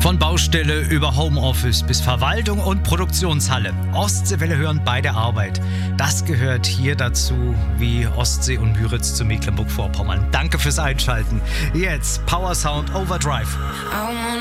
Von Baustelle über Homeoffice bis Verwaltung und Produktionshalle. Ostseewelle hören bei der Arbeit. Das gehört hier dazu wie Ostsee und Müritz zu Mecklenburg-Vorpommern. Danke fürs Einschalten. Jetzt Power Sound Overdrive.